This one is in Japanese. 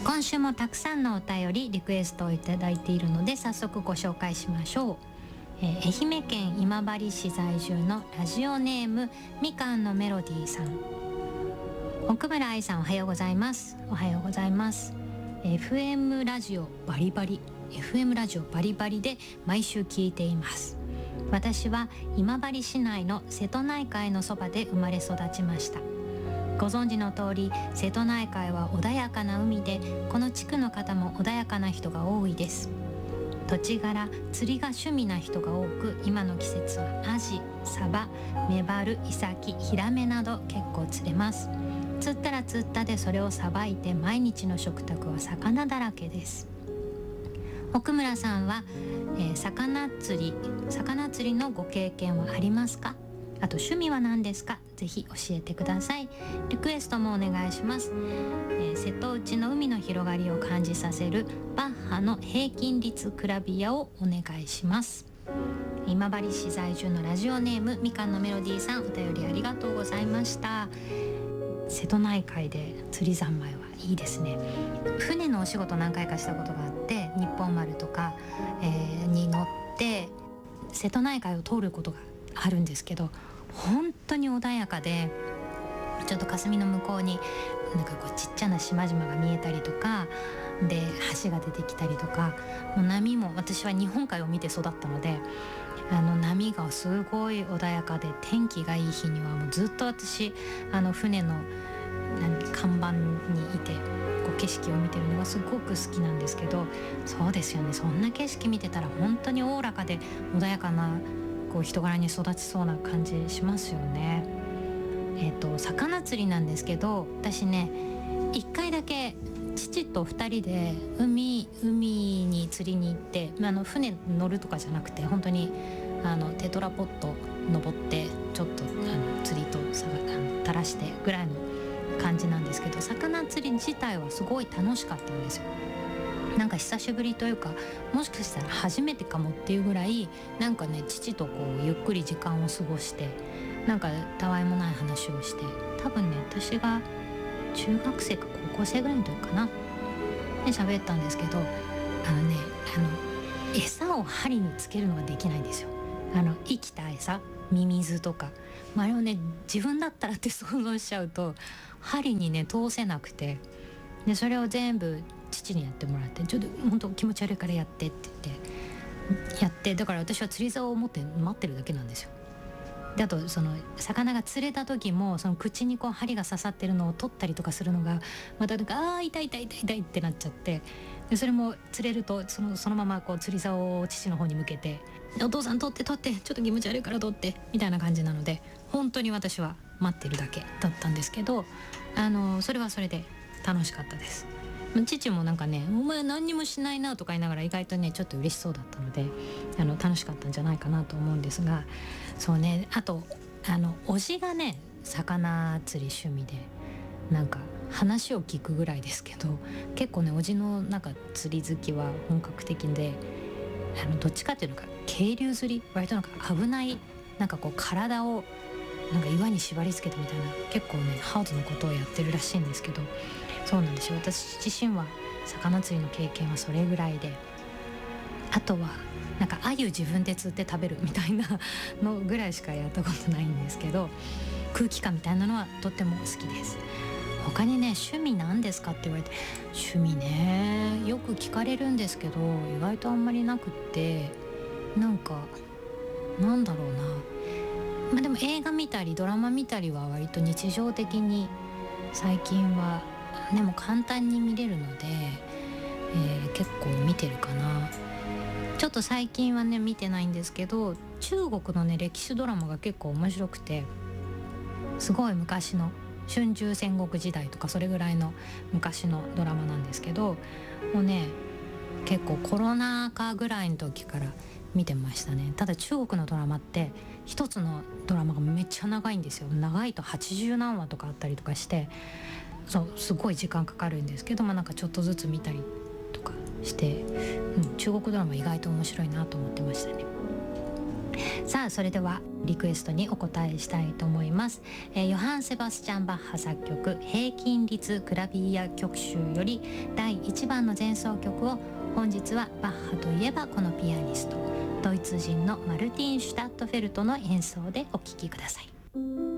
今週もたくさんのお便りリクエストをいただいているので早速ご紹介しましょう。愛媛県今治市在住のラジオネームみかんのメロディーさん。奥村愛さん、おはようございます。おはようございます。 FM ラジオバリバリ FM ラジオバリバリで毎週聞いています。私は今治市内の瀬戸内海のそばで生まれ育ちました。ご存知の通り瀬戸内海は穏やかな海で、この地区の方も穏やかな人が多いです。土地柄釣りが趣味な人が多く、今の季節はアジ、サバ、メバル、イサキ、ヒラメなど結構釣れます。釣ったら釣ったでそれをさばいて、毎日の食卓は魚だらけです。奥村さんは、魚釣りのご経験はありますか？あと趣味は何ですか？ぜひ教えてください。リクエストもお願いします。瀬戸内の海の広がりを感じさせるバッハの平均律クラビアをお願いします。今治市在住のラジオネームみかんのメロディーさん、お便りありがとうございました。瀬戸内海で釣り三昧はいいですね。船のお仕事何回かしたことがあって、日本丸とか、に乗って瀬戸内海を通ることがあるんですけど、本当に穏やかで、ちょっと霞の向こうになんかこうちっちゃな島々が見えたりとかで、橋が出てきたりとか、もう波も、私は日本海を見て育ったので、波がすごい穏やかで、天気がいい日にはもうずっと私船の看板にいてこう景色を見てるのがすごく好きなんですけど、そうですよね、そんな景色見てたら本当におおらかで穏やかなこう人柄に育ちそうな感じしますよね。魚釣りなんですけど、私ね1回だけ父と2人で海に釣りに行って、船乗るとかじゃなくて、本当にテトラポット登ってちょっと釣りと垂らしてぐらいの感じなんですけど、魚釣り自体はすごい楽しかったんですよ。なんか久しぶりというか、もしかしたら初めてかもっていうぐらい、なんかね父とこうゆっくり時間を過ごして、なんかたわいもない話をして、多分ね私が中学生か高校生ぐらいの時かなで喋ったんですけど、餌を針につけるのができないんですよ。生きた餌、ミミズとか、あれをね自分だったらって想像しちゃうと針にね通せなくて、でそれを全部父にやってもらって、ちょっと本当気持ち悪いからやってって言ってやって、だから私は釣り竿を持って待ってるだけなんですよ。であとその魚が釣れた時も、その口にこう針が刺さってるのを取ったりとかするのがまたなんか痛いってなっちゃって、でそれも釣れるとそのままこう釣り竿を父の方に向けて、お父さん取ってちょっと気持ち悪いから取ってみたいな感じなので、本当に私は待ってるだけだったんですけど、それはそれで楽しかったです。父もなんかね、お前何にもしないなとか言いながら、意外とねちょっと嬉しそうだったので、楽しかったんじゃないかなと思うんですが、そうね、あとおじがね魚釣り趣味で、なんか話を聞くぐらいですけど、結構ねおじのなんか釣り好きは本格的で、どっちかっていうのか渓流釣り、割となんか危ない、なんかこう体をなんか岩に縛り付けてみたいな、結構ねハードなことをやってるらしいんですけど、そうなんですよ。私自身は魚釣りの経験はそれぐらいで、あとはなんか鮎自分で釣って食べるみたいなのぐらいしかやったことないんですけど、空気感みたいなのはとっても好きです。他にね趣味なんですかって言われて、趣味ねよく聞かれるんですけど、意外とあんまりなくって、なんかなんだろうな、でも映画見たりドラマ見たりは割と日常的に最近はでも簡単に見れるので、結構見てるかな。ちょっと最近はね見てないんですけど、中国のね歴史ドラマが結構面白くて、すごい昔の春秋戦国時代とかそれぐらいの昔のドラマなんですけど、もうね結構コロナ禍ぐらいの時から見てましたね。ただ中国のドラマって一つのドラマがめっちゃ長いんですよ。長いと80何話とかあったりとかして、そうすごい時間かかるんですけど、なんかちょっとずつ見たりとかして、中国ドラマ意外と面白いなと思ってましたね。 さあそれではリクエストにお答えしたいと思います。ヨハン・セバスチャン・バッハ作曲平均律クラビア曲集より第1番の前奏曲を、本日はバッハといえばこのピアニスト、ドイツ人のマルティン・シュタットフェルトの演奏でお聴きください。